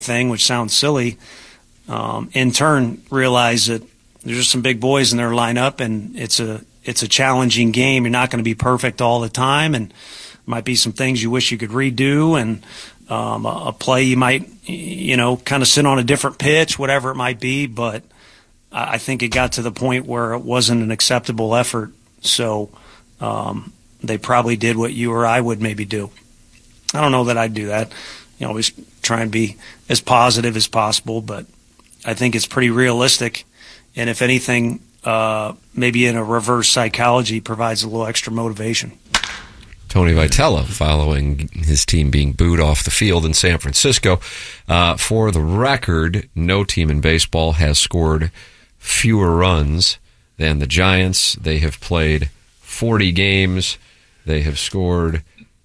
thing, which sounds silly, in turn realize that there's just some big boys in their lineup, and it's a challenging game. You're not going to be perfect all the time, and might be some things you wish you could redo, and a play you might, kind of sit on a different pitch, whatever it might be. But I think it got to the point where it wasn't an acceptable effort. So they probably did what you or I would maybe do. I don't know that I'd do that. Always try and be as positive as possible, but I think it's pretty realistic. And if anything, maybe in a reverse psychology provides a little extra motivation. Tony Vitello, following his team being booed off the field in San Francisco. For the record, no team in baseball has scored fewer runs than the Giants. They have played 40 games. They have scored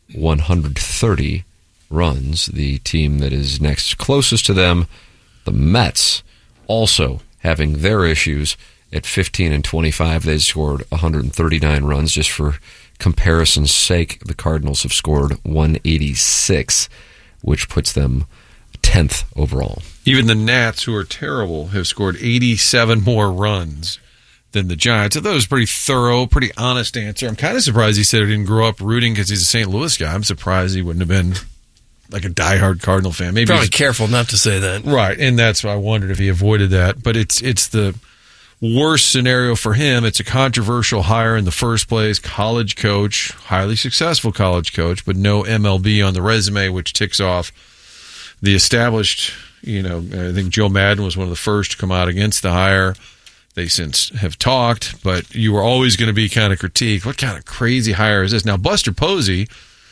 130 runs. The team that is next closest to them, the Mets, also having their issues at 15-25. They scored 139 runs. Just for comparison's sake, the Cardinals have scored 186, which puts them 10th overall. Even the Nats, who are terrible, have scored 87 more runs than the Giants. I thought it was a pretty thorough, pretty honest answer. I'm kind of surprised he said he didn't grow up rooting because he's a St. Louis guy. I'm surprised he wouldn't have been like a diehard Cardinal fan. Maybe probably careful not to say that. Right, and that's why I wondered if he avoided that. But it's the worst scenario for him. It's a controversial hire in the first place. College coach, highly successful college coach, but no MLB on the resume, which ticks off the established, I think Joe Madden was one of the first to come out against the hire. They since have talked, but you were always going to be kind of critiqued. What kind of crazy hire is this? Now, Buster Posey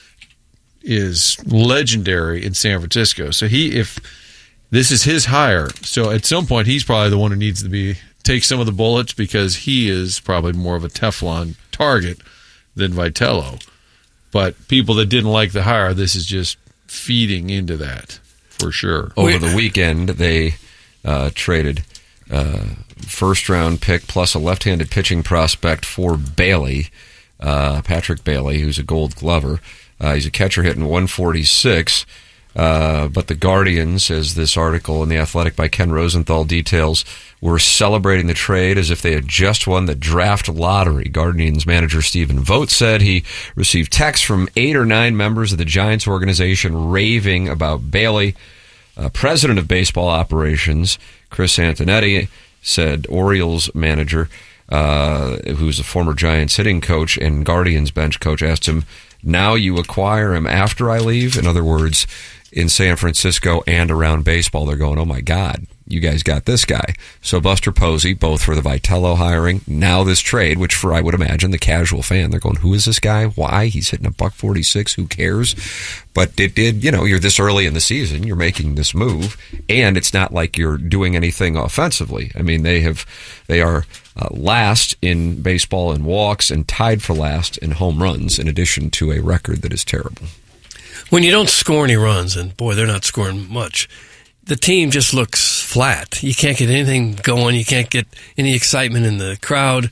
is legendary in San Francisco. So if this is his hire, so at some point he's probably the one who needs to take some of the bullets, because he is probably more of a Teflon target than Vitello. But people that didn't like the hire, this is just feeding into that for sure. Over the weekend, they traded first-round pick plus a left-handed pitching prospect for Bailey, Patrick Bailey, who's a Gold Glover. He's a catcher hitting 146. But the Guardians, as this article in The Athletic by Ken Rosenthal details, were celebrating the trade as if they had just won the draft lottery. Guardians manager Stephen Vogt said he received texts from 8 or 9 members of the Giants organization raving about Bailey. President of baseball operations, Chris Antonetti, said Orioles manager, who's a former Giants hitting coach and Guardians bench coach, asked him, "Now you acquire him after I leave?" In other words, in San Francisco and around baseball, they're going, "Oh my God, you guys got this guy." So Buster Posey, both for the Vitello hiring, now this trade, which for, I would imagine, the casual fan, they're going, who is this guy? Why? He's hitting $146. Who cares? But it did, you're this early in the season, you're making this move, and it's not like you're doing anything offensively. I mean, they are last in baseball in walks and tied for last in home runs, in addition to a record that is terrible. When you don't score any runs, and boy, they're not scoring much, the team just looks flat. You can't get anything going. You can't get any excitement in the crowd.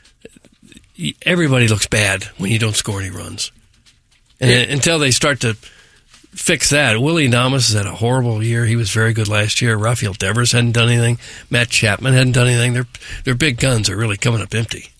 Everybody looks bad when you don't score any runs. And until they start to fix that, Willie Adames has had a horrible year. He was very good last year. Rafael Devers hadn't done anything. Matt Chapman hadn't done anything. Their big guns are really coming up empty.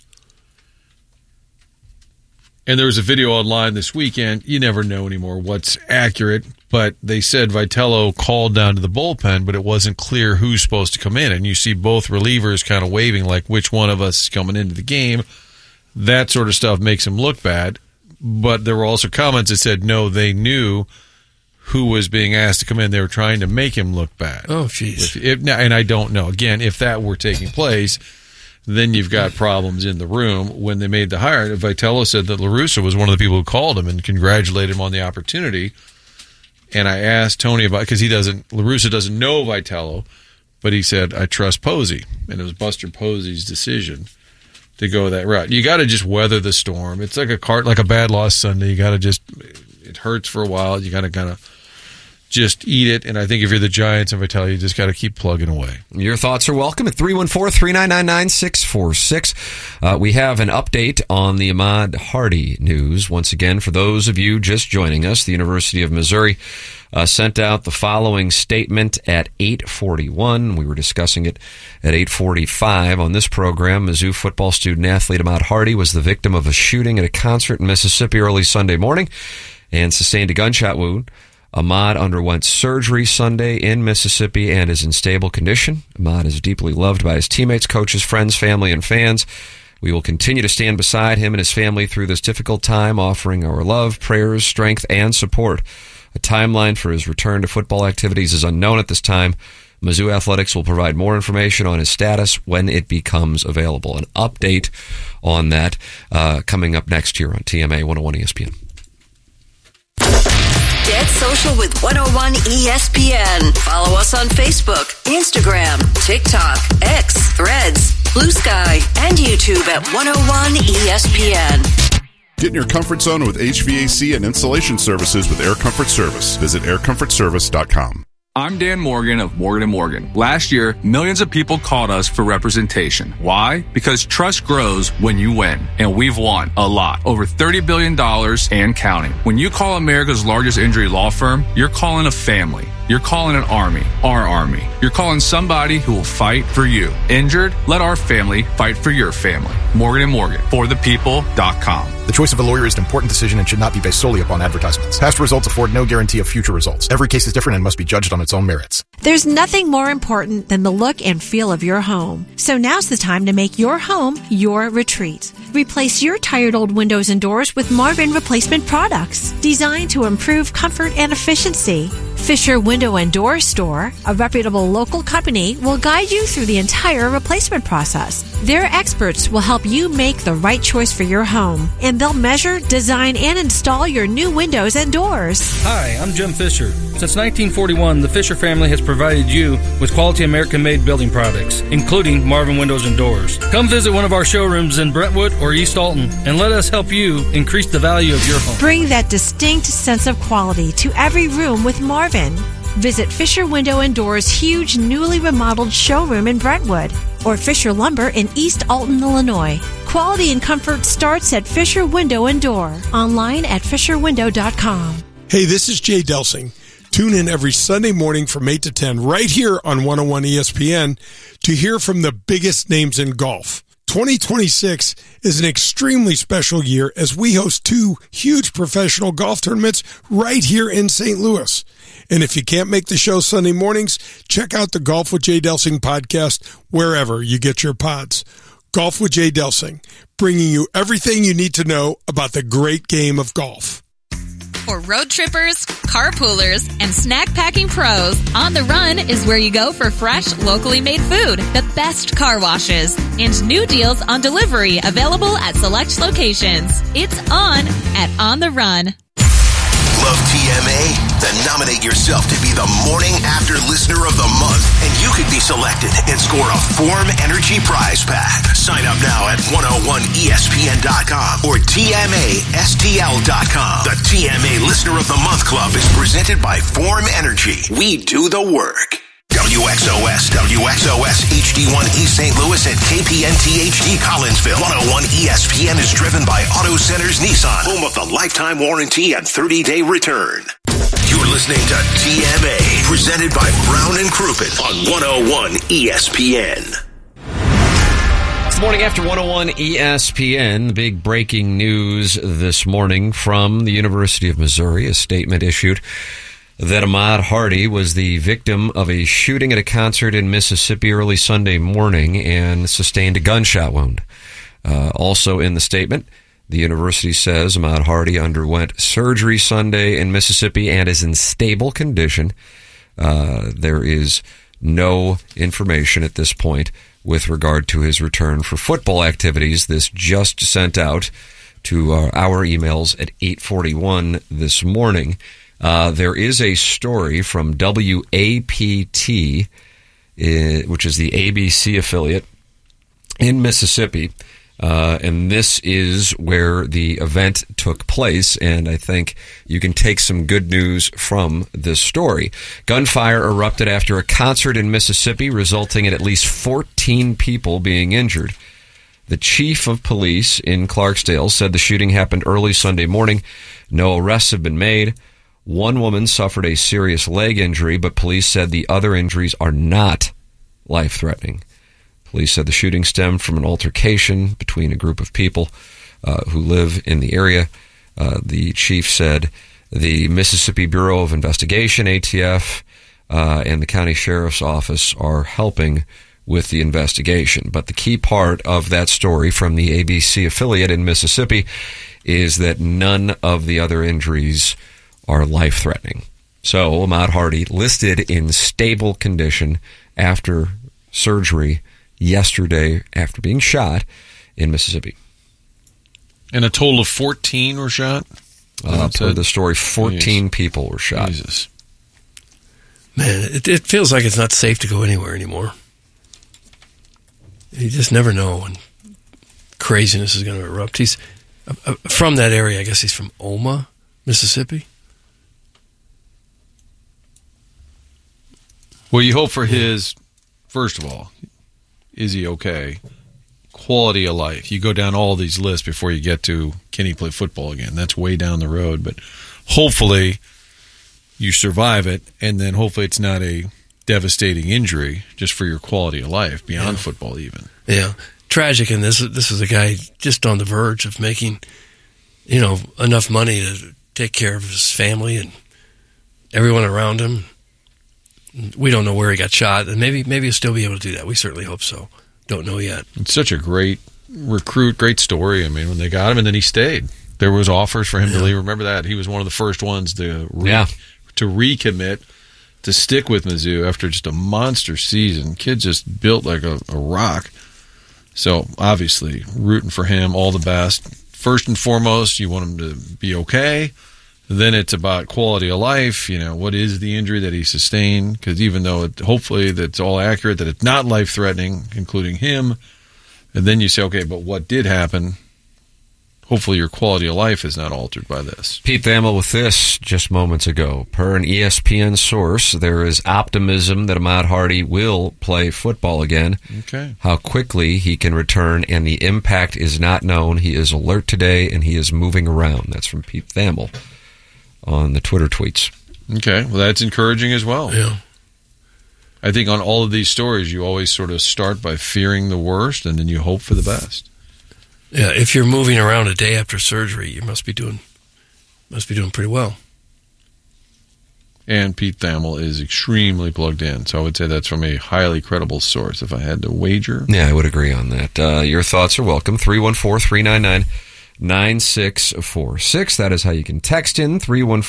And there was a video online this weekend. You never know anymore what's accurate, but they said Vitello called down to the bullpen, but it wasn't clear who's supposed to come in. And you see both relievers kind of waving like which one of us is coming into the game. That sort of stuff makes him look bad. But there were also comments that said, no, they knew who was being asked to come in. They were trying to make him look bad. Oh, jeez. And I don't know. Again, if that were taking place, then you've got problems in the room. When they made the hire, Vitello said that La Russa was one of the people who called him and congratulated him on the opportunity. And I asked Tony about, because La Russa doesn't know Vitello, but he said, I trust Posey. And it was Buster Posey's decision to go that route. You got to just weather the storm. It's like a bad loss Sunday. You got to it hurts for a while. You got to kind of just eat it. And I think if you're the Giants, if I tell you, just got to keep plugging away. Your thoughts are welcome at 314-399-9646. We have an update on the Ahmad Hardy news. Once again, for those of you just joining us, the University of Missouri sent out the following statement at 8:41. We were discussing it at 8:45 on this program. Mizzou football student-athlete Ahmad Hardy was the victim of a shooting at a concert in Mississippi early Sunday morning and sustained a gunshot wound. Ahmad underwent surgery Sunday in Mississippi and is in stable condition. Ahmad is deeply loved by his teammates, coaches, friends, family, and fans. We will continue to stand beside him and his family through this difficult time, offering our love, prayers, strength, and support. A timeline for his return to football activities is unknown at this time. Mizzou Athletics will provide more information on his status when it becomes available. An update on that coming up next year on TMA 101 ESPN. Get social with 101 ESPN. Follow us on Facebook, Instagram, TikTok, X, Threads, Blue Sky, and YouTube at 101 ESPN. Get in your comfort zone with HVAC and installation services with Air Comfort Service. Visit aircomfortservice.com. I'm Dan Morgan of Morgan & Morgan. Last year, millions of people called us for representation. Why? Because trust grows when you win. And we've won a lot. Over $30 billion and counting. When you call America's largest injury law firm, you're calling a family. You're calling an army, our army. You're calling somebody who will fight for you. Injured? Let our family fight for your family. Morgan & Morgan, forthepeople.com. The choice of a lawyer is an important decision and should not be based solely upon advertisements. Past results afford no guarantee of future results. Every case is different and must be judged on its own merits. There's nothing more important than the look and feel of your home. So now's the time to make your home your retreat. Replace your tired old windows and doors with Marvin replacement products designed to improve comfort and efficiency. Fisher Window and Door Store, a reputable local company, will guide you through the entire replacement process. Their experts will help you make the right choice for your home, and they'll measure, design, and install your new windows and doors. Hi, I'm Jim Fisher. Since 1941, the Fisher family has provided you with quality American-made building products, including Marvin Windows and Doors. Come visit one of our showrooms in Brentwood or East Alton, and let us help you increase the value of your home. Bring that distinct sense of quality to every room with Marvin. Visit Fisher Window and Doors' huge newly remodeled showroom in Brentwood or Fisher Lumber in East Alton, Illinois. Quality and comfort starts at Fisher Window and Door. Online at fisherwindow.com. Hey, this is Jay Delsing. Tune in every Sunday morning from 8 to 10 right here on 101 ESPN to hear from the biggest names in golf. 2026 is an extremely special year as we host 2 huge professional golf tournaments right here in St. Louis. And if you can't make the show Sunday mornings, check out the Golf with Jay Delsing podcast wherever you get your pods. Golf with Jay Delsing, bringing you everything you need to know about the great game of golf. For road trippers, carpoolers, and snack packing pros, On the Run is where you go for fresh, locally made food, the best car washes, and new deals on delivery available at select locations. It's on at On the Run. Love TMA? Then nominate yourself to be the Morning After Listener of the Month, and you could be selected and score a Form Energy prize pack. Sign up now at 101ESPN.com or TMASTL.com. The TMA Listener of the Month Club is presented by Form Energy. We do the work. WXOS, WXOS HD1 East St. Louis and KPNT HD Collinsville. 101 ESPN is driven by Auto Centers Nissan, home of the lifetime warranty and 30-day return. You're listening to TMA, presented by Brown and Crouppen on 101 ESPN. It's the Morning After 101 ESPN. The big breaking news this morning from the University of Missouri, a statement issued that Ahmad Hardy was the victim of a shooting at a concert in Mississippi early Sunday morning and sustained a gunshot wound. Also in the statement, the university says Ahmad Hardy underwent surgery Sunday in Mississippi and is in stable condition. There is no information at this point with regard to his return for football activities. This just sent out to our emails at 8:41 this morning. There is a story from WAPT, which is the ABC affiliate in Mississippi, And this is where the event took place, and I think you can take some good news from this story. Gunfire erupted after a concert in Mississippi, resulting in at least 14 people being injured. The chief of police in Clarksdale said the shooting happened early Sunday morning. No arrests have been made. One woman suffered a serious leg injury, but police said the other injuries are not life-threatening. Police said the shooting stemmed from an altercation between a group of people who live in the area. The chief said the Mississippi Bureau of Investigation, ATF, and the county sheriff's office are helping with the investigation. But the key part of that story from the ABC affiliate in Mississippi is that none of the other injuries are life-threatening. So Ahmaud Hardy listed in stable condition after surgery yesterday after being shot in Mississippi. And a total of 14 were shot? Per the story, 14 people were shot. Jesus. Man, it feels like it's not safe to go anywhere anymore. You just never know when craziness is going to erupt. He's from that area. I guess he's from Oma, Mississippi. Well, you hope for his, first of all, is he okay? Quality of life. You go down all these lists before you get to, can he play football again? That's way down the road. But hopefully you survive it, and then hopefully it's not a devastating injury just for your quality of life, beyond football even. Yeah. Tragic, and this is a guy just on the verge of making, enough money to take care of his family and everyone around him. We don't know where he got shot, and maybe he'll still be able to do that. We certainly hope so. Don't know yet. It's such a great recruit, great story. I mean, when they got him, and then he stayed. There was offers for him to leave. Remember that? He was one of the first ones to recommit, to stick with Mizzou after just a monster season. Kid just built like a rock. So, obviously, rooting for him, all the best. First and foremost, you want him to be okay. Then it's about quality of life. What is the injury that he sustained? Because even though hopefully that's all accurate, that it's not life-threatening, including him, and then you say, okay, but what did happen? Hopefully your quality of life is not altered by this. Pete Thamel with this just moments ago. Per an ESPN source, there is optimism that Ahmaud Hardy will play football again. Okay. How quickly he can return and the impact is not known. He is alert today and he is moving around. That's from Pete Thamel on the Twitter tweets. Okay, well, that's encouraging as well. Yeah. I think on all of these stories, you always sort of start by fearing the worst, and then you hope for the best. Yeah, if you're moving around a day after surgery, you must be doing pretty well. And Pete Thamel is extremely plugged in, so I would say that's from a highly credible source, if I had to wager. Yeah, I would agree on that. Your thoughts are welcome. 314-399-9646. That is how you can text in.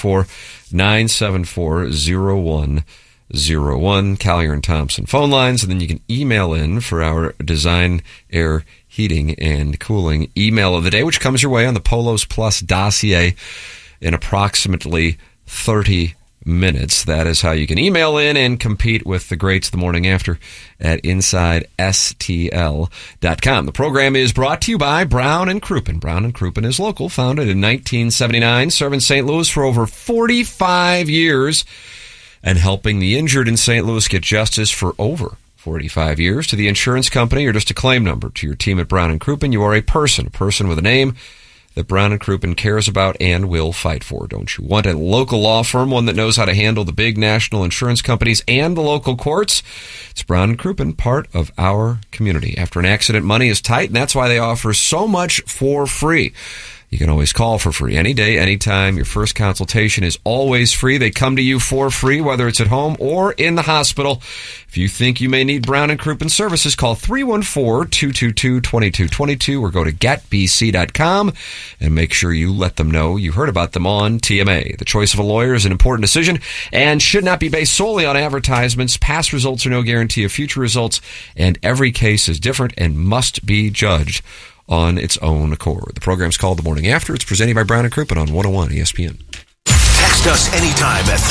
314-974-0101. Collier and Thompson phone lines. And then you can email in for our Design Air Heating and Cooling email of the day, which comes your way on the Polos Plus dossier in approximately 30 minutes. That is how you can email in and compete with the greats the morning after at InsideSTL.com. The program is brought to you by Brown and Crouppen. Brown and Crouppen is local, founded in 1979, serving St. Louis for over 45 years and helping the injured in St. Louis get justice for over 45 years. To the insurance company or just a claim number. To your team at Brown and Crouppen, you are a person with a name that Brown and Crouppen cares about and will fight for. Don't you want a local law firm, one that knows how to handle the big national insurance companies and the local courts? It's Brown and Crouppen, part of our community. After an accident, money is tight, and that's why they offer so much for free. You can always call for free any day, anytime. Your first consultation is always free. They come to you for free, whether it's at home or in the hospital. If you think you may need Brown and Crouppen services, call 314-222-2222 or go to getbc.com and make sure you let them know you heard about them on TMA. The choice of a lawyer is an important decision and should not be based solely on advertisements. Past results are no guarantee of future results, and every case is different and must be judged on its own accord. The program's called The Morning After. It's presented by Brown and Crouppen on 101 ESPN. Text us anytime at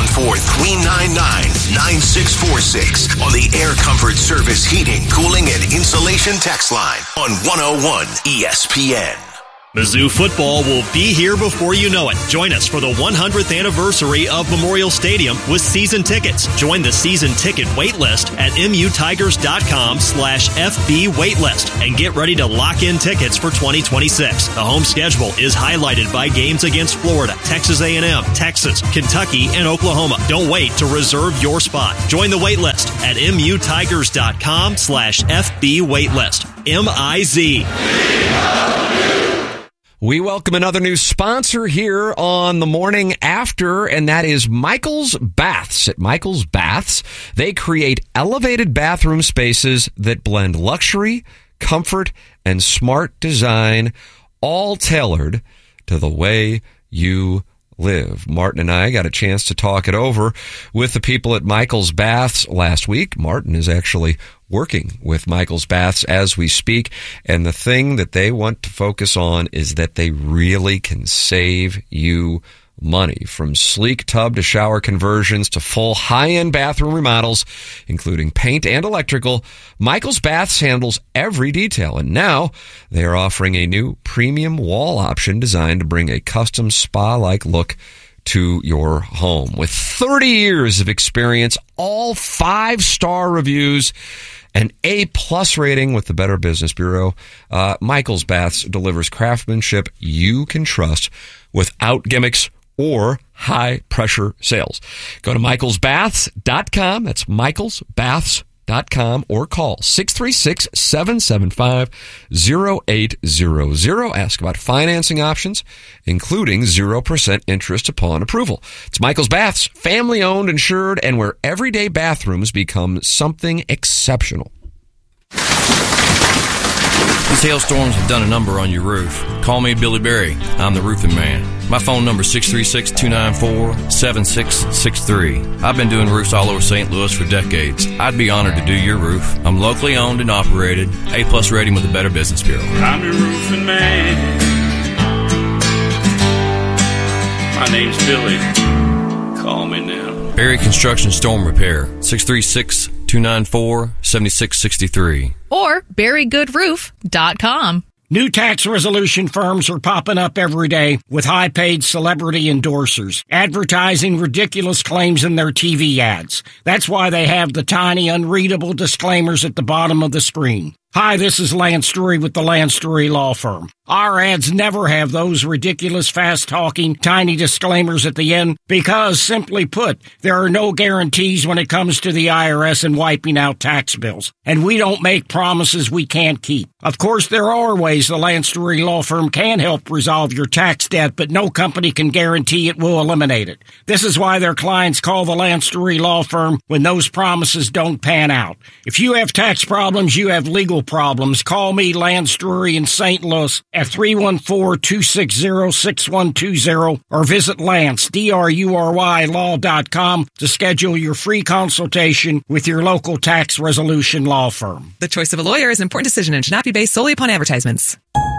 314-399-9646 on the Air Comfort Service Heating, Cooling, and Insulation text line on 101 ESPN. Mizzou football will be here before you know it. Join us for the 100th anniversary of Memorial Stadium with season tickets. Join the season ticket waitlist at mutigers.com/FB waitlist and get ready to lock in tickets for 2026. The home schedule is highlighted by games against Florida, Texas A&M, Texas, Kentucky, and Oklahoma. Don't wait to reserve your spot. Join the waitlist at mutigers.com/FB waitlist. MIZ. We welcome another new sponsor here on the morning after, and that is Michael's Baths. At Michael's Baths, they create elevated bathroom spaces that blend luxury, comfort, and smart design, all tailored to the way you live. Martin and I got a chance to talk it over with the people at Michael's Baths last week. Martin is actually working with Michael's Baths as we speak, and the thing that they want to focus on is that they really can save you money. From sleek tub to shower conversions to full high-end bathroom remodels, including paint and electrical, Michael's Baths handles every detail. And now they are offering a new premium wall option designed to bring a custom spa-like look to your home. With 30 years of experience, all 5-star reviews, an A+ rating with the Better Business Bureau, Michael's Baths delivers craftsmanship you can trust without gimmicks or high-pressure sales. Go to michaelsbaths.com. That's michaelsbaths.com, or call 636-775-0800. Ask about financing options, including 0% interest upon approval. It's Michael's Baths, family-owned, insured, and where everyday bathrooms become something exceptional. These hailstorms have done a number on your roof. Call me Billy Berry. I'm the roofing man. My phone number is 636-294-7663. I've been doing roofs all over St. Louis for decades. I'd be honored to do your roof. I'm locally owned and operated. A+ rating with the Better Business Bureau. I'm your roofing man. My name's Billy. Call me now. Berry Construction Storm Repair. 636-294-7663. Or BarryGoodRoof.com. New tax resolution firms are popping up every day with high-paid celebrity endorsers, advertising ridiculous claims in their TV ads. That's why they have the tiny, unreadable disclaimers at the bottom of the screen. Hi, this is Lance Drury with the Lance Drury Law Firm. Our ads never have those ridiculous, fast-talking, tiny disclaimers at the end because, simply put, there are no guarantees when it comes to the IRS and wiping out tax bills. And we don't make promises we can't keep. Of course, there are ways the Lance Drury Law Firm can help resolve your tax debt, but no company can guarantee it will eliminate it. This is why their clients call the Lance Drury Law Firm when those promises don't pan out. If you have tax problems, you have legal problems, call me, Lance Drury in St. Louis, at 314-260-6120 or visit Lance, DRURY law.com to schedule your free consultation with your local tax resolution law firm. The choice of a lawyer is an important decision and should not be based solely upon advertisements.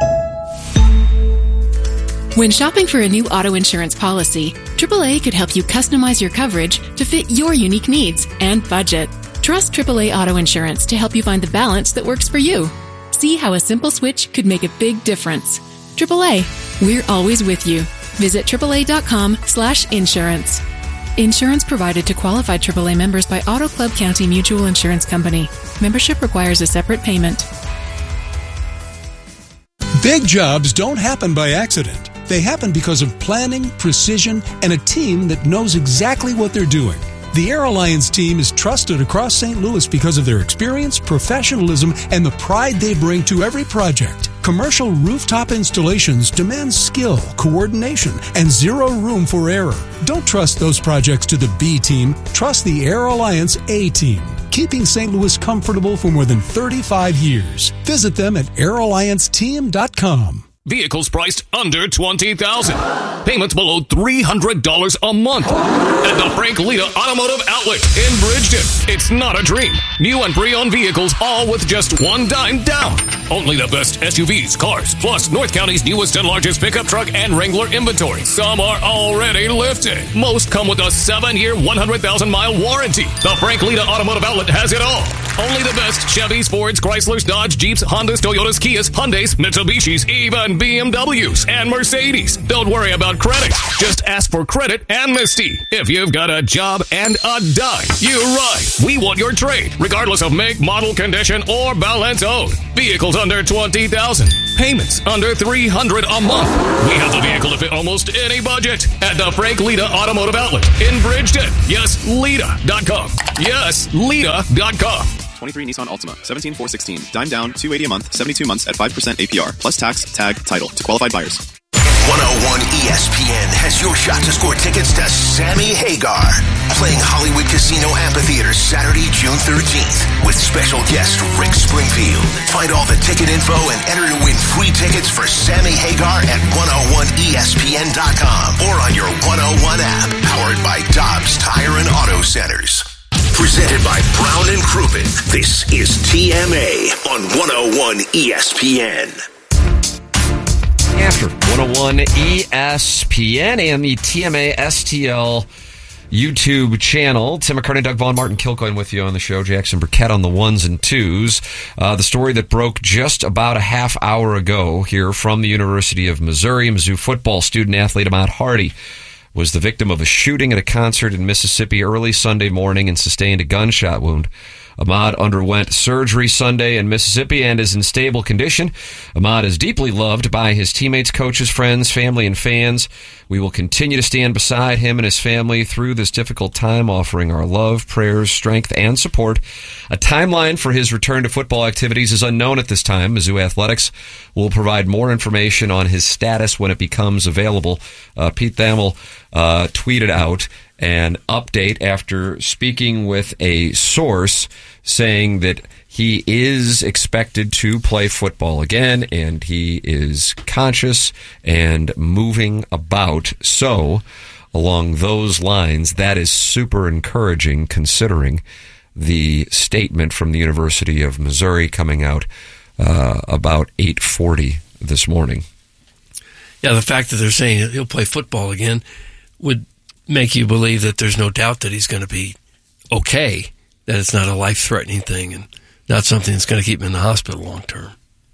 When shopping for a new auto insurance policy, AAA could help you customize your coverage to fit your unique needs and budget. Trust AAA Auto Insurance to help you find the balance that works for you. See how a simple switch could make a big difference. AAA, we're always with you. Visit AAA.com/insurance. Insurance provided to qualified AAA members by Auto Club County Mutual Insurance Company. Membership requires a separate payment. Big jobs don't happen by accident. They happen because of planning, precision, and a team that knows exactly what they're doing. The Air Alliance team is trusted across St. Louis because of their experience, professionalism, and the pride they bring to every project. Commercial rooftop installations demand skill, coordination, and zero room for error. Don't trust those projects to the B team. Trust the Air Alliance A team, keeping St. Louis comfortable for more than 35 years. Visit them at airallianceteam.com. Vehicles priced under $20,000. Payments below $300 a month. At the Frank Lita Automotive Outlet in Bridgeton. It's not a dream. New and pre-owned vehicles, all with just $1 down. Only the best SUVs, cars, plus North County's newest and largest pickup truck and Wrangler inventory. Some are already lifted. Most come with a 7-year, 100,000-mile warranty. The Frank Lita Automotive Outlet has it all. Only the best Chevys, Fords, Chryslers, Dodge, Jeeps, Hondas, Toyotas, Kias, Hyundais, Mitsubishis, even BMWs and Mercedes. Don't worry about credit. Just ask for credit amnesty. If you've got a job and a dime, you ride. We want your trade, regardless of make, model, condition, or balance owed. Vehicles under $20,000. Payments under $300 a month. We have the vehicle to fit almost any budget at the Frank Lita Automotive Outlet in Bridgeton. Yes, Lita.com. Yes, Lita.com. 23 Nissan Altima, 17,416. Dime down, $280 a month, 72 months at 5% APR, plus tax, tag, title to qualified buyers. 101 ESPN has your shot to score tickets to Sammy Hagar, playing Hollywood Casino Amphitheater Saturday, June 13th, with special guest Rick Springfield. Find all the ticket info and enter to win free tickets for Sammy Hagar at 101ESPN.com or on your 101 app, powered by Dobbs Tire and Auto Centers. Presented by Brown and Crouppen. This is TMA on 101 ESPN. After 101 ESPN and the TMA STL YouTube channel. Tim McCartney, Doug Vaughn, Martin Kilcoyne with you on the show. Jackson Burkett on the ones and twos. The story that broke just about a half hour ago here from the University of Missouri. Mizzou football student athlete Ahmad Hardy was the victim of a shooting at a concert in Mississippi early Sunday morning and sustained a gunshot wound. Ahmad underwent surgery Sunday in Mississippi and is in stable condition. Ahmad is deeply loved by his teammates, coaches, friends, family, and fans. We will continue to stand beside him and his family through this difficult time, offering our love, prayers, strength, and support. A timeline for his return to football activities is unknown at this time. Mizzou Athletics will provide more information on his status when it becomes available. Pete Thamel tweeted out an update after speaking with a source saying that he is expected to play football again and he is conscious and moving about. So, along those lines, that is super encouraging considering the statement from the University of Missouri coming out about 8:40 this morning. Yeah, the fact that they're saying he'll play football again would make you believe that there's no doubt that he's going to be okay, that it's not a life-threatening thing and not something that's going to keep him in the hospital long term.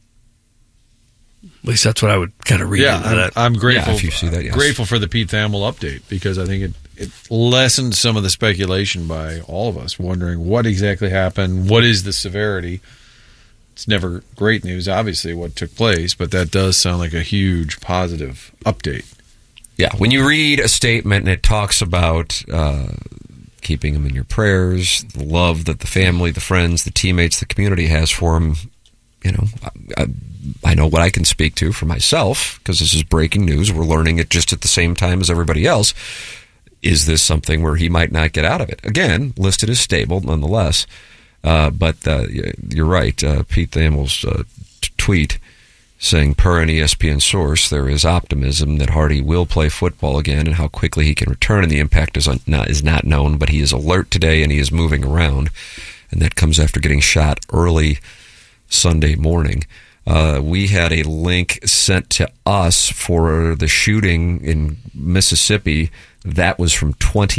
At least that's what I would kind of read into that. I'm grateful. Yeah, if you see that, yes. Grateful for the Pete Thamel update because I think it lessened some of the speculation by all of us, wondering what exactly happened, what is the severity. It's never great news, obviously, what took place, but that does sound like a huge positive update. Yeah, when you read a statement and it talks about keeping him in your prayers, the love that the family, the friends, the teammates, the community has for him, you know, I know what I can speak to for myself because this is breaking news. We're learning it just at the same time as everybody else. Is this something where he might not get out of it? Again, listed as stable nonetheless. But you're right. Pete Thamel's tweet saying, per an ESPN source, there is optimism that Hardy will play football again, and how quickly he can return, and the impact is not known, but he is alert today and he is moving around, and that comes after getting shot early Sunday morning. We had a link sent to us for the shooting in Mississippi. That was from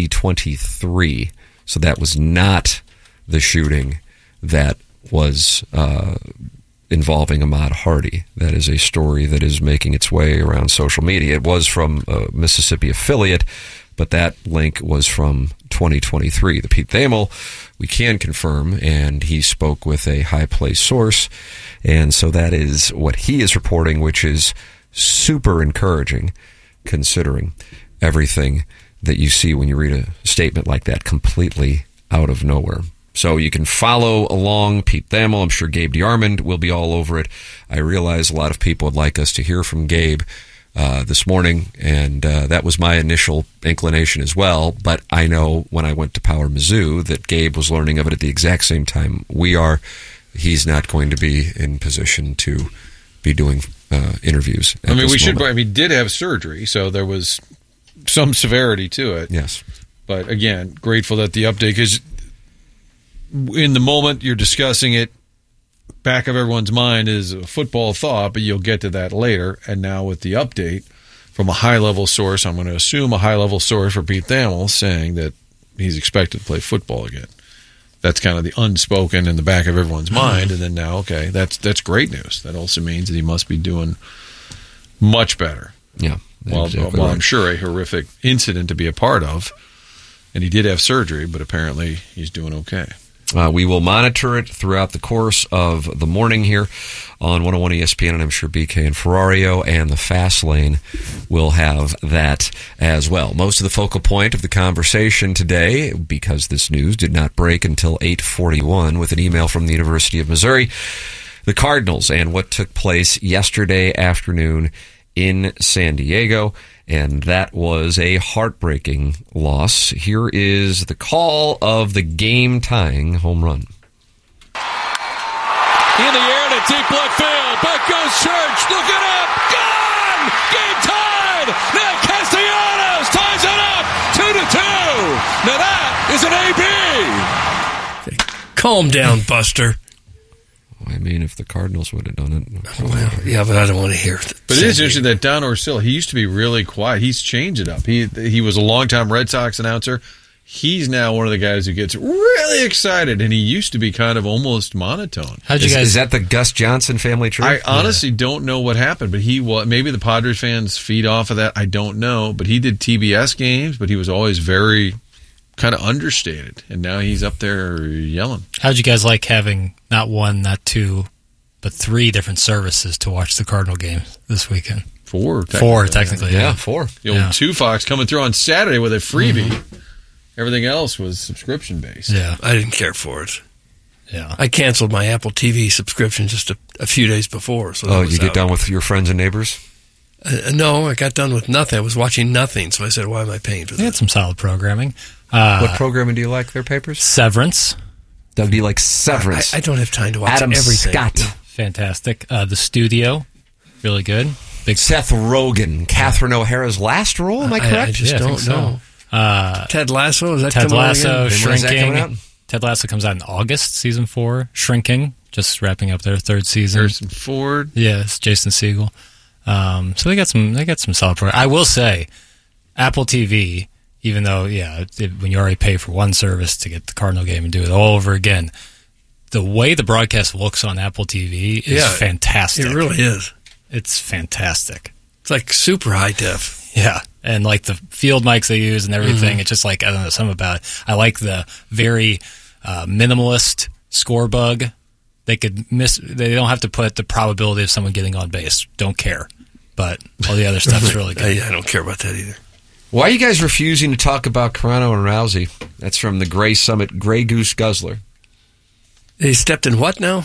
2023, so that was not the shooting that was involving Ahmad Hardy. That is a story that is making its way around social media. It was from a Mississippi affiliate, but that link was from 2023. The Pete Thamel, we can confirm, and he spoke with a high-placed source, and so that is what he is reporting, which is super encouraging considering everything that you see when you read a statement like that completely out of nowhere. So you can follow along Pete Thamel. I'm sure Gabe DeArmond will be all over it. I realize a lot of people would like us to hear from Gabe this morning, and that was my initial inclination as well. But I know when I went to Power Mizzou that Gabe was learning of it at the exact same time we are. He's not going to be in position to be doing interviews. I mean, he did have surgery, so there was some severity to it. Yes. But again, grateful that the update, because in the moment you're discussing it, back of everyone's mind is a football thought, but you'll get to that later. And now with the update from a high-level source, I'm going to assume a high-level source for Pete Thamel, saying that he's expected to play football again. That's kind of the unspoken in the back of everyone's mind. And then now, okay, that's great news. That also means that he must be doing much better. Yeah. Well, exactly I'm right. sure a horrific incident to be a part of. And he did have surgery, but apparently he's doing okay. We will monitor it throughout the course of the morning here on 101 ESPN, and I'm sure BK and Ferrario and the Fast Lane will have that as well. Most of the focal point of the conversation today, because this news did not break until 8:41, with an email from the University of Missouri, the Cardinals, and what took place yesterday afternoon in San Diego. And that was a heartbreaking loss. Here is the call of the game-tying home run. In the air to deep left field. Back goes Church. Looking up. Gone! Game tied! Now Castellanos ties it up. 2-2. Now that is an AB. Calm down, Buster. I mean, if the Cardinals would have done it. Well, yeah, but I don't want to hear it. But it is interesting that Don Orsillo, he used to be really quiet. He's changed it up. He was a longtime Red Sox announcer. He's now one of the guys who gets really excited, and he used to be kind of almost monotone. Is that the Gus Johnson family tree? I honestly don't know what happened, but maybe the Padres fans feed off of that. I don't know. But he did TBS games, but he was always very kind of understated, and now he's up there yelling. How'd you guys like having not one, not two, but 3 different services to watch the Cardinal game this weekend? 4, technically. Yeah, 4. The old 2 Fox coming through on Saturday with a freebie. Mm-hmm. Everything else was subscription based. Yeah, I didn't care for it. Yeah, I canceled my Apple TV subscription just a few days before. So you get done with your friends and neighbors? No, I got done with nothing. I was watching nothing, so I said, why am I paying for that? They had some solid programming. What programming do you like, their papers? Severance. Doug, do you like Severance? I don't have time to watch Adam everything. Scott. Fantastic. The Studio. Really good. Big Seth Rogen. Catherine O'Hara's last role, am I correct? I just don't know. Ted Lasso, is that Ted coming out Lasso, again? Shrinking. Ted Lasso comes out in August, season 4. Shrinking, just wrapping up their 3rd season. Harrison Ford. Yes, Jason Segel. So they got some solid program. I will say, Apple TV, even though when you already pay for one service to get the Cardinal game and do it all over again, the way the broadcast looks on Apple TV is fantastic. It really is. It's fantastic. It's like super high def. Yeah. And like the field mics they use and everything, It's just like, I don't know, something about it. I like the very minimalist score bug. They don't have to put the probability of someone getting on base. Don't care. But all the other stuff's really good. I don't care about that either. Why are you guys refusing to talk about Carano and Rousey? That's from the Gray Summit Gray Goose Guzzler. They stepped in what now?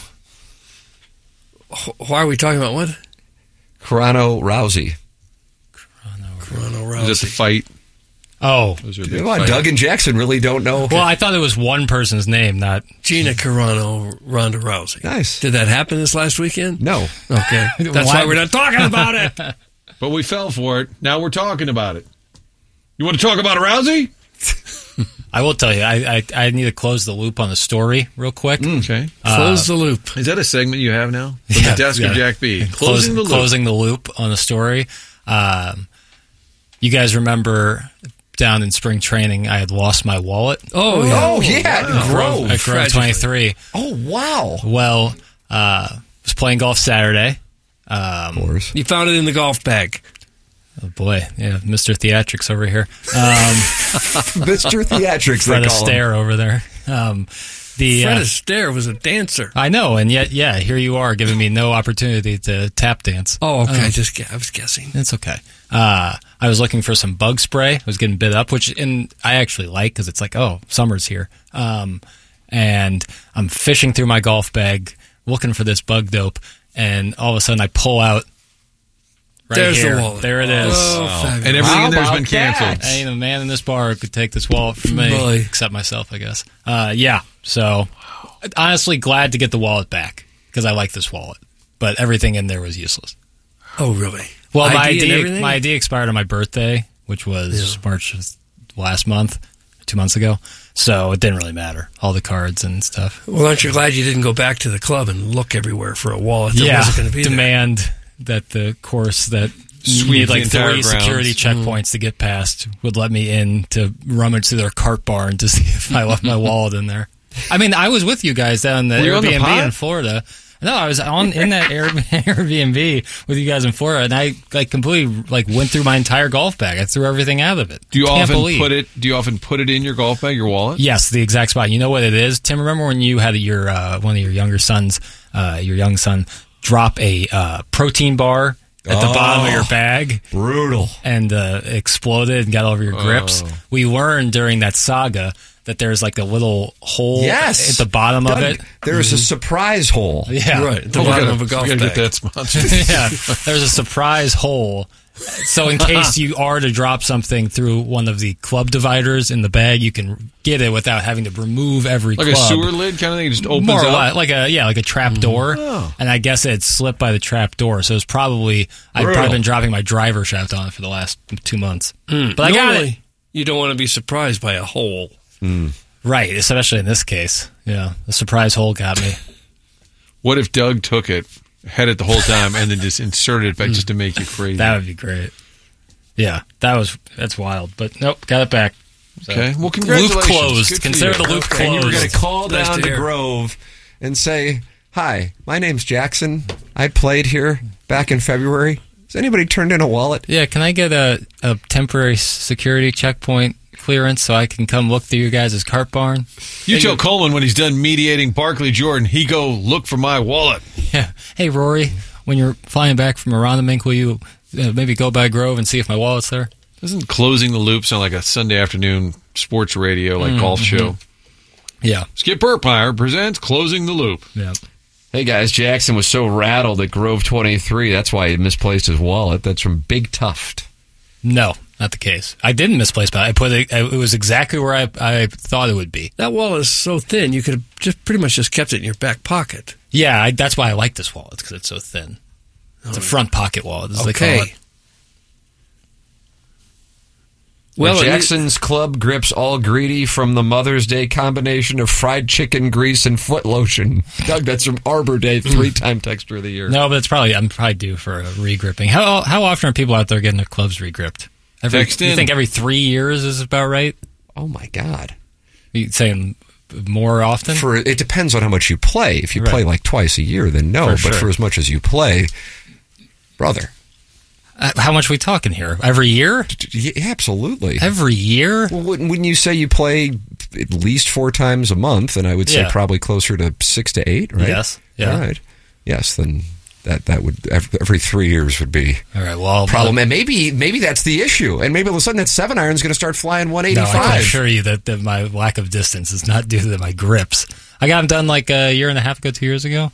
Why are we talking about what? Carano Rousey. Carano Rousey. Is it the fight? Oh. Doug and Jackson really don't know. Well, I thought it was one person's name, not Gina Carano, Ronda Rousey. Nice. Did that happen this last weekend? No. Okay. That's why we're not talking about it. But we fell for it. Now we're talking about it. You want to talk about Rousey? I will tell you, I need to close the loop on the story real quick. Okay. Close the loop. Is that a segment you have now? From the desk of Jack B. Closing the loop on the story. You guys remember down in spring training, I had lost my wallet. Oh, yeah. Wow. At Grove 23. Oh, wow. Well, was playing golf Saturday. Of course. You found it in the golf bag. Oh, boy. Yeah, Mr. Theatrics over here. Mr. Theatrics, Fred Astaire over there. Fred Astaire was a dancer. I know, and yet, here you are giving me no opportunity to tap dance. Oh, okay. I was guessing. It's okay. I was looking for some bug spray. I was getting bit up, which I actually like because it's like, oh, summer's here. And I'm fishing through my golf bag looking for this bug dope, and all of a sudden I pull out. There's here. the wallet. There it is. And everything in there's been canceled. Ain't a man in this bar who could take this wallet from me, Boy. except myself, I guess. So honestly glad to get the wallet back because I like this wallet, but everything in there was useless. Oh, really? Well, my ID and ID, everything? my ID expired on my birthday, which was March of last month, 2 months ago. So it didn't really matter. All the cards and stuff. Well, aren't you glad you didn't go back to the club and look everywhere for a wallet that wasn't going to be demand that the course that Sweep need the like entire 3 security checkpoints to get past would let me in to rummage through their cart barn to see if I left my wallet in there. I mean, I was with you guys down the Were you on the Airbnb pod? in Florida. No, I was in that Airbnb with you guys in Florida, and I completely went through my entire golf bag. I threw everything out of it. Do you Can't often believe. put it in your golf bag, your wallet? Yes, the exact spot. You know what it is, Tim? Remember when you had your one of your younger sons, your young son, drop a protein bar at the bottom of your bag? Brutal. And exploded and got all over your grips. We learned during that saga that there's like a little hole at the bottom of it. There's a surprise hole. Yeah. Right, at the bottom of a golf bag. Get that sponsored. Yeah, there's a surprise hole. So in case you are to drop something through one of the club dividers in the bag, you can get it without having to remove every Like club. a sewer lid kind of thing? It just opens More or up? less, like a trap door. Oh. And I guess it slipped by the trap door. So it's probably, I've probably been dropping my driver shaft on it for the last 2 months. But I got it. You don't want to be surprised by a hole. Right, especially in this case. Yeah, the surprise hole got me. What if Doug took it, had it the whole time, and then just inserted it back just to make you crazy? That would be great. Yeah, that's wild. But nope, got it back. So, Okay, well, congratulations. Loop closed. Good for Consider you. the loop And you were closed. going to call Nice down to to hear. Grove and say, "Hi, my name's Jackson. I played here back in February. Has anybody turned in a wallet?" Yeah, can I get a temporary security checkpoint clearance so I can come look through your guys' cart barn? You tell Coleman when he's done mediating Barkley Jordan, he go look for my wallet. Yeah. Hey, Rory, when you're flying back from Aronimink, will you maybe go by Grove and see if my wallet's there? Doesn't Closing the Loop sound like a Sunday afternoon sports radio, golf show? Yeah. Skip Burpmeyer presents Closing the Loop. Yeah. Hey guys, Jackson was so rattled at Grove 23. That's why he misplaced his wallet. That's from Big Tuft. No, not the case. I didn't misplace it. I put it. It was exactly where I thought it would be. That wallet is so thin, you could have just pretty much just kept it in your back pocket. Yeah, that's why I like this wallet, because it's so thin. It's a front pocket wallet, as they call it. Well, Jackson's club grips all greedy from the Mother's Day combination of fried chicken grease and foot lotion. Doug, that's from Arbor Day, 3-time Texter of the Year. No, but I'm probably due for a regripping. How often are people out there getting their clubs regripped? Text in. You think every 3 years is about right? Oh my God! Are you saying more often? It depends on how much you play. If you play like twice a year, then no. For But sure. for as much as you play, brother. How much are we talking here? Every year? Yeah, absolutely. Every year? Well, when you say you play at least 4 times a month, then I would say probably closer to 6 to 8, right? Yes. Yeah. All right. Yes, then that would every 3 years would be all right. Well, problem, and maybe that's the issue, and maybe all of a sudden that 7-iron is going to start flying 185. No, I can assure you that my lack of distance is not due to my grips. I got them done like a year and a half ago, 2 years ago.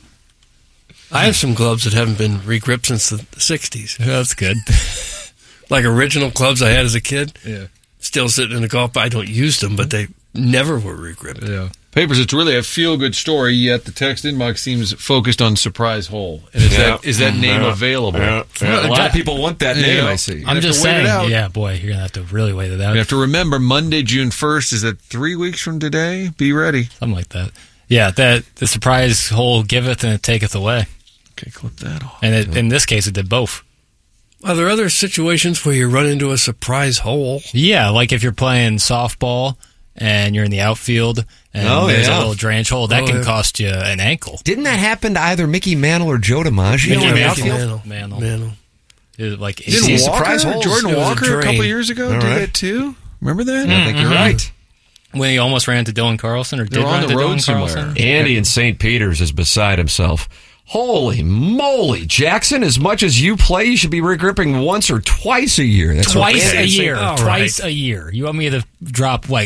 I have some clubs that haven't been regripped since the 60s. That's good. Like original clubs I had as a kid. Yeah. Still sitting in the golf. I don't use them, but they never were regripped. Yeah. Papers, it's really a feel-good story, yet the text inbox seems focused on surprise hole. And is that name available? A lot of people want that name, I see. I'm just saying, yeah, boy, you're going to have to really wait it out. You have to remember, Monday, June 1st, is that 3 weeks from today? Be ready. Something like that. Yeah, the surprise hole giveth and it taketh away. Okay, clip that off. And in this case, it did both. Are there other situations where you run into a surprise hole? Yeah, like if you're playing softball and you're in the outfield and there's a little drainage hole, that can cost you an ankle. Didn't that happen to either Mickey Mantle or Joe DiMaggio? Mantle. It was like Didn't surprise holes. Jordan Walker a couple of years ago did that too? Remember that? I think you're right. When he almost ran into Dylan Carlson, or did They're on run the into road Dylan somewhere. Carlson. Andy in St. Peter's is beside himself. Holy moly, Jackson, as much as you play, you should be regripping once or twice a year. That's Twice what a year. All Twice right. a year. You want me to drop like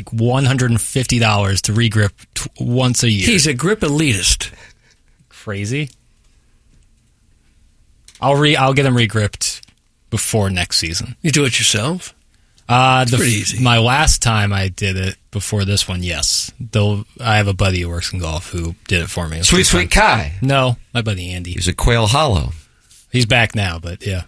$150 to regrip once a year? He's a grip elitist. Crazy. I'll get him regripped before next season. You do it yourself? Pretty easy. My last time I did it before this one, yes. Though I have a buddy who works in golf who did it for me. Sweet Kai. No, my buddy Andy. He's at Quail Hollow. He's back now, but yeah.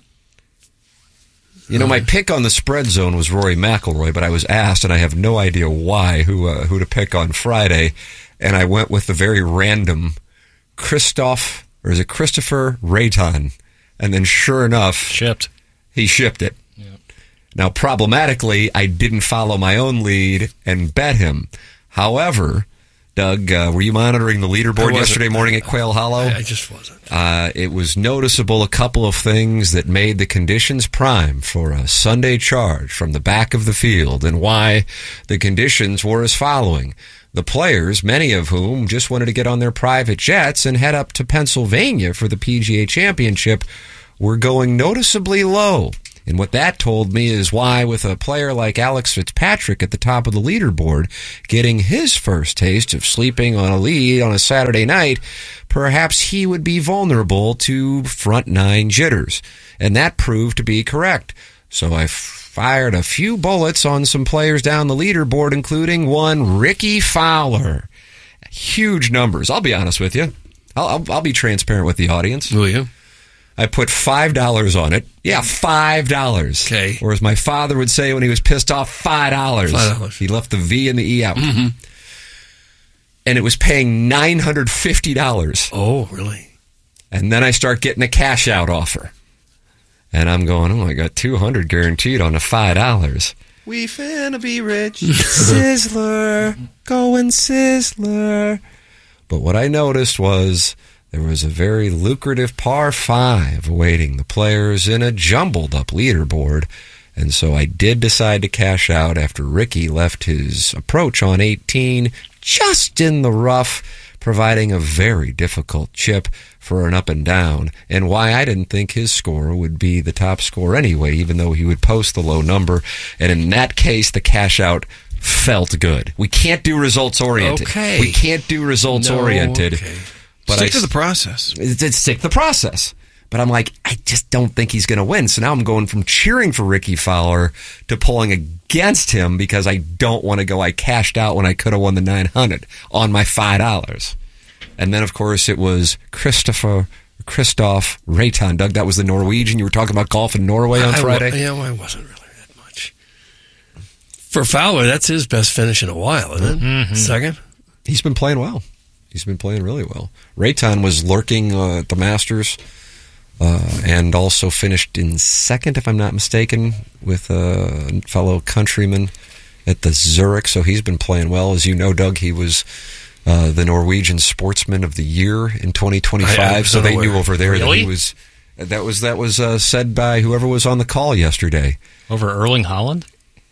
You know, my pick on the spread zone was Rory McIlroy, but I was asked, and I have no idea why, who to pick on Friday, and I went with the very random Christopher Rayton, and then sure enough, he shipped it. Yep. Now, problematically, I didn't follow my own lead and bet him. However, Doug, were you monitoring the leaderboard yesterday morning at Quail Hollow? I just wasn't. It was noticeable a couple of things that made the conditions prime for a Sunday charge from the back of the field, and why the conditions were as following. The players, many of whom just wanted to get on their private jets and head up to Pennsylvania for the PGA Championship, were going noticeably low. And what that told me is why, with a player like Alex Fitzpatrick at the top of the leaderboard, getting his first taste of sleeping on a lead on a Saturday night, perhaps he would be vulnerable to front nine jitters. And that proved to be correct. So I fired a few bullets on some players down the leaderboard, including one Ricky Fowler. Huge numbers. I'll be honest with you. I'll be transparent with the audience. Will you? I put $5 on it. Yeah, $5. Okay. Or as my father would say when he was pissed off, $5. $5. He left the V and the E out. Mm-hmm. And it was paying $950. Oh, really? And then I start getting a cash out offer. And I'm going, I got $200 guaranteed on the $5. We finna be rich. Sizzler. Going Sizzler. But what I noticed was there was a very lucrative par 5 awaiting the players in a jumbled up leaderboard, and so I did decide to cash out after Ricky left his approach on 18 just in the rough, providing a very difficult chip for an up and down, and why I didn't think his score would be the top score anyway, even though he would post the low number. And in that case, the cash out felt good. We can't do results oriented. Okay. We can't do results oriented. Okay. But stick to the process. Stick to the process. But I'm like, I just don't think he's going to win. So now I'm going from cheering for Ricky Fowler to pulling against him because I don't want to go, I cashed out when I could have won the $900 on my $5. And then, of course, it was Christoph Rayton. Doug, that was the Norwegian. You were talking about golf in Norway on Friday? I wasn't really that much. For Fowler, that's his best finish in a while, isn't it? Mm-hmm. Second? He's been playing well. He's been playing really well. Rayton was lurking at the Masters and also finished in second, if I'm not mistaken, with a fellow countryman at the Zurich. So he's been playing well. As you know, Doug, he was the Norwegian Sportsman of the Year in 2025. So they knew over there that he was. That was said by whoever was on the call yesterday. Over Erling Haaland?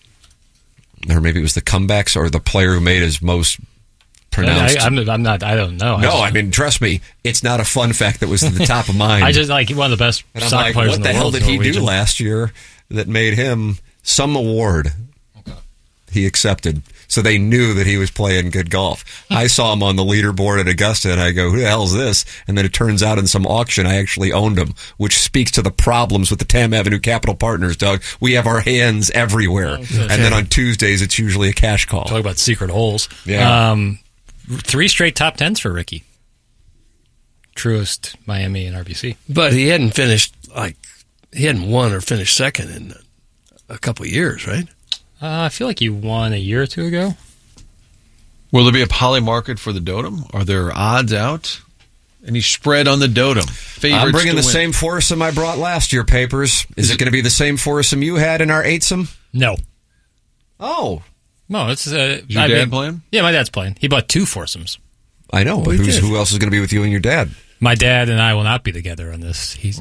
Or maybe it was the comebacks or the player who made his most pronounced. I'm not. I don't know. I mean, trust me, it's not a fun fact that was at the top of mind. I just like one of the best soccer players in the world. What the hell did he do last year that made him some award? Okay. He accepted. So they knew that he was playing good golf. I saw him on the leaderboard at Augusta, and I go, who the hell is this? And then it turns out in some auction, I actually owned him, which speaks to the problems with the Tam Avenue Capital Partners, Doug. We have our hands everywhere. Okay. And then on Tuesdays, it's usually a cash call. Talk about secret holes. Yeah. 3 straight top 10s for Ricky. Truist, Miami, and RBC. But he hadn't finished, he hadn't won or finished second in a couple of years, right? I feel like he won a year or two ago. Will there be a poly market for the Dotem? Are there odds out? Any spread on the Dotem? Favorites I'm bringing to the win. same foursome I brought last year, Papers. Is it going to be the same foursome you had in our eightsome? No. Oh. No, it's... Is your dad playing? Yeah, my dad's playing. He bought 2 foursomes. I know, but who else is going to be with you and your dad? My dad and I will not be together on this. He's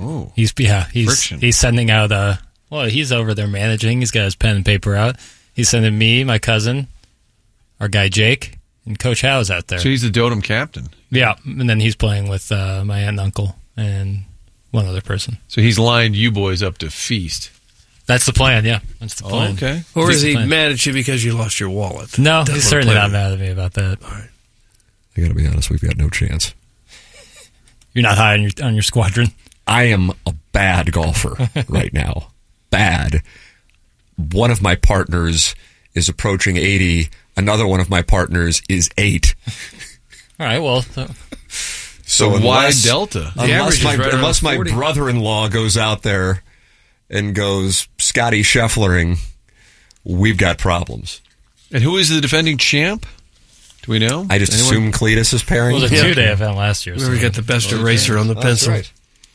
sending out he's over there managing. He's got his pen and paper out. He's sending me, my cousin, our guy Jake, and Coach Howe's out there. So he's the Dotem captain. Yeah, and then he's playing with my aunt and uncle and one other person. So he's lined you boys up to feast. That's the plan, yeah. That's the plan. Okay. Or is he mad at you because you lost your wallet? No, he's certainly not mad at me about that. All right. I got to be honest, we've got no chance. You're not high on your squadron? I am a bad golfer right now. Bad. One of my partners is approaching 80. Another one of my partners is 8. All right, well. So wide delta. Unless my brother-in-law goes out there and goes Scotty Schefflering, we've got problems. And who is the defending champ? Do we know? I just assume Cletus is pairing. Well, the 2-day event last year. We got the best eraser on the pencil. Right.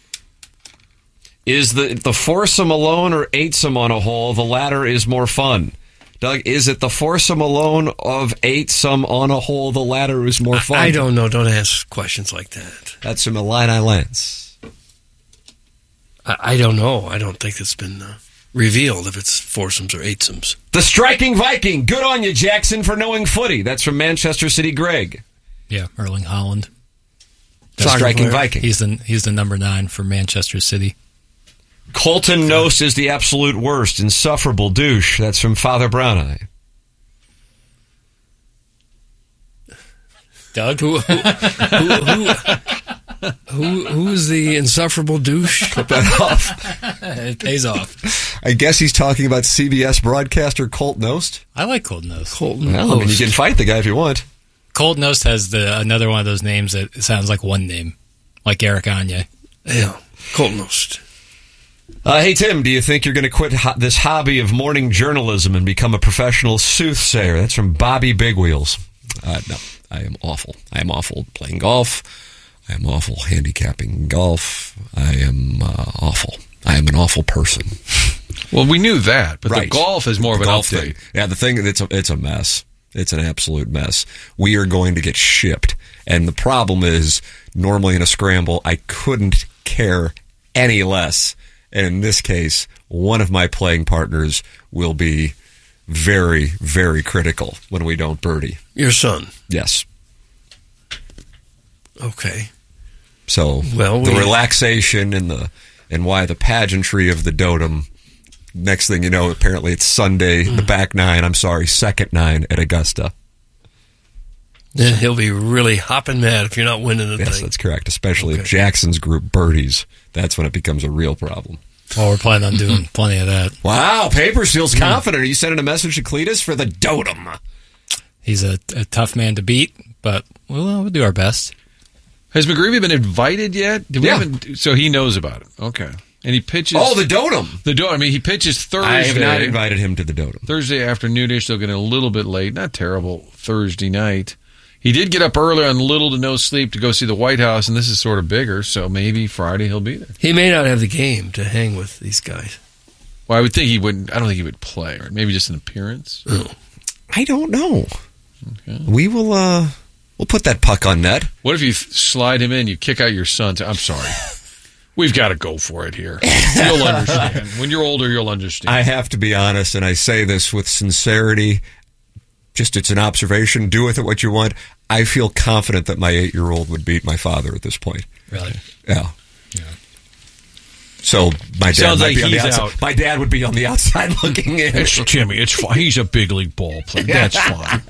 Is the foursome alone or eightsome on a hole? The latter is more fun. Doug, is it the foursome alone of eightsome on a hole? The latter is more fun. I don't know. Don't ask questions like that. That's from Illini Lance. I don't know. I don't think it's been revealed if it's foursomes or eightsomes. The Striking Viking. Good on you, Jackson, for knowing footy. That's from Manchester City Greg. Yeah, Erling Haaland. The Striking Viking. He's the number 9 for Manchester City. Colton Nost is the absolute worst, insufferable douche. That's from Father Brown Eye. Doug? Who's the insufferable douche? Cut that off. It pays off. I guess he's talking about CBS broadcaster Colt Nost. I like Colt Nost. Well, I mean, you can fight the guy if you want. Colt Nost has another one of those names that sounds like one name, like Eric Gagne. Yeah, Colt Nost. Hey, Tim, do you think you're going to quit this hobby of morning journalism and become a professional soothsayer? That's from Bobby Big Wheels. No, I am awful. I am awful playing golf. I am awful handicapping golf. I am awful. I am an awful person. Well, we knew that, but right. The golf is more of an thing. update. Yeah, the thing, it's a mess. It's an absolute mess. We are going to get shipped. And the problem is, normally in a scramble, I couldn't care any less. And in this case, one of my playing partners will be very, very critical when we don't birdie. Your son? Yes. Okay. So the relaxation and why the pageantry of the Dotem. Next thing you know, apparently it's Sunday, the back nine. I'm sorry, second nine at Augusta. Then he'll be really hopping mad if you're not winning the thing. Yes, that's correct. Especially if Jackson's group birdies. That's when it becomes a real problem. Well, we're planning on doing plenty of that. Wow, Paperseal's confident. Are you sending a message to Cletus for the Dotem? He's a tough man to beat, but we'll do our best. Has McGreevy been invited yet? So he knows about it. Okay. And he pitches... Oh, the Dotem. I mean, he pitches Thursday. I have not invited him to the Dotem. Thursday afternoonish, they'll get a little bit late. Not terrible. Thursday night. He did get up early on little to no sleep to go see the White House, and this is sort of bigger, so maybe Friday he'll be there. He may not have the game to hang with these guys. Well, I would think he wouldn't. I don't think he would play. Right? Maybe just an appearance. Oh. I don't know. Okay. We will. We'll put that puck on net. What if you slide him in? You kick out your son. I'm sorry. We've got to go for it here. You'll understand. When you're older, you'll understand. I have to be honest, and I say this with sincerity. Just it's an observation. Do with it what you want. I feel confident that my 8-year-old would beat my father at this point. Really? Yeah. So my dad might be on the outside. Out. My dad would be on the outside looking in. It's Jimmy. It's fine. He's a big league ball player. That's fine.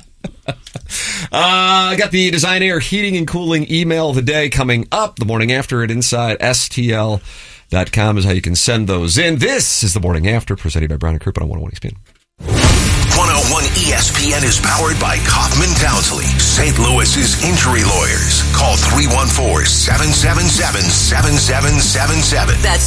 I got the Design Air Heating and Cooling email of the day coming up. The morning after at InsideSTL.com is how you can send those in. This is the morning after, presented by Brown and Crouppen on 101 ESPN. 101 ESPN is powered by Kaufman Townsley, St. Louis's injury lawyers. Call 314-777-7777. That's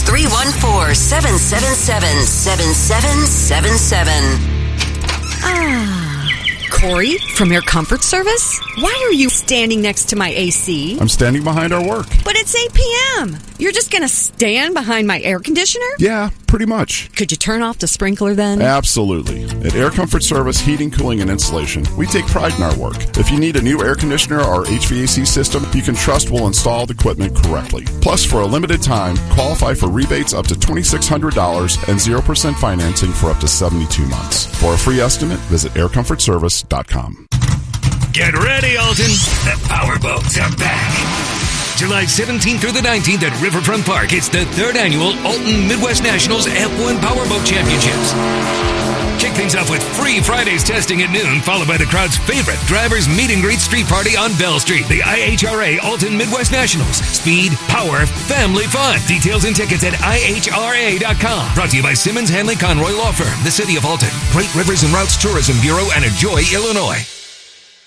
314-777-7777. Corey from Air Comfort Service? Why are you standing next to my AC? I'm standing behind our work. But it's 8 p.m. You're just going to stand behind my air conditioner? Yeah, pretty much. Could you turn off the sprinkler then? Absolutely. At Air Comfort Service Heating, Cooling, and Installation, we take pride in our work. If you need a new air conditioner or HVAC system, you can trust we'll install the equipment correctly. Plus, for a limited time, qualify for rebates up to $2,600 and 0% financing for up to 72 months. For a free estimate, visit aircomfortservice.com. Get ready, Alton. The Powerboats are back. July 17th through the 19th at Riverfront Park. It's the 3rd annual Alton Midwest Nationals F1 Powerboat Championships. Kick things off with free Fridays testing at noon, followed by the crowd's favorite drivers meet and greet street party on Bell Street. The IHRA Alton Midwest Nationals. Speed, power, family fun. Details and tickets at IHRA.com. Brought to you by Simmons Hanley Conroy Law Firm, the City of Alton, Great Rivers and Routes Tourism Bureau, and Enjoy, Illinois.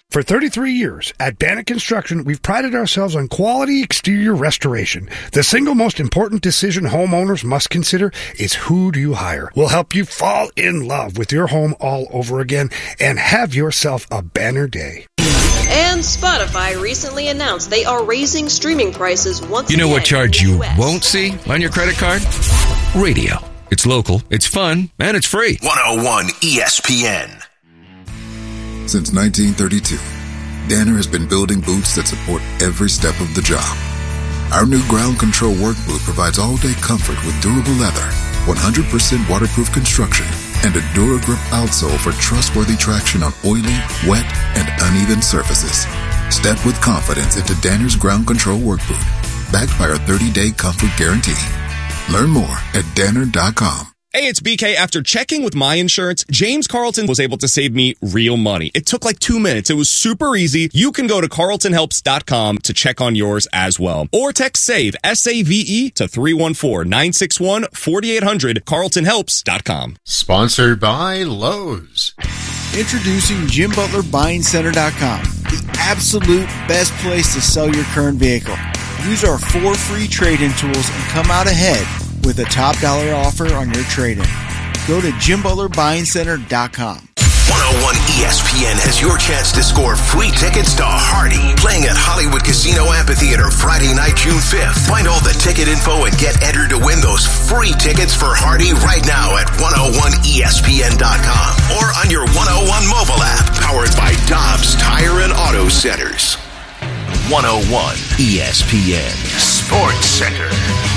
For 33 years, at Bannock Construction, we've prided ourselves on quality exterior restoration. The single most important decision homeowners must consider is who do you hire. We'll help you fall in love with your home all over again and have yourself a banner day. And Spotify recently announced they are raising streaming prices once again. You know what charge you won't see on your credit card? Radio. It's local, it's fun, and it's free. 101 ESPN. Since 1932, Danner has been building boots that support every step of the job. Our new ground control work boot provides all-day comfort with durable leather, 100% waterproof construction, and a DuraGrip outsole for trustworthy traction on oily, wet, and uneven surfaces. Step with confidence into Danner's ground control work boot, backed by our 30-day comfort guarantee. Learn more at Danner.com. Hey, it's BK. After checking with my insurance, James Carlton was able to save me real money. It took like 2 minutes. It was super easy. You can go to carltonhelps.com to check on yours as well. Or text SAVE, S-A-V-E, to 314-961-4800, carltonhelps.com. Sponsored by Lowe's. Introducing JimButlerBuyingCenter.com, the absolute best place to sell your current vehicle. Use our 4 free trade-in tools and come out ahead with a top dollar offer on your trade-in. Go to JimButlerBuyingCenter.com. 101 ESPN has your chance to score free tickets to Hardy, playing at Hollywood Casino Amphitheater Friday night, June 5th. Find all the ticket info and get entered to win those free tickets for Hardy right now at 101ESPN.com or on your 101 mobile app, powered by Dobbs Tire and Auto Centers. 101 ESPN Sports Center.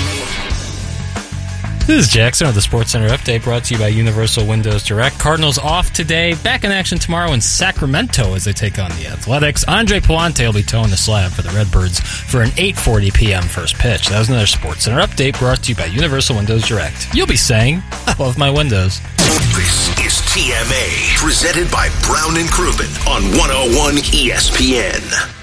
This is Jackson with the Sports Center Update, brought to you by Universal Windows Direct. Cardinals off today, back in action tomorrow in Sacramento as they take on the Athletics. Andre Pallante will be towing the slab for the Redbirds for an 8:40 p.m. first pitch. That was another Sports Center Update brought to you by Universal Windows Direct. You'll be saying, I love my windows. This is TMA, presented by Brown and Crouppen on 101 ESPN.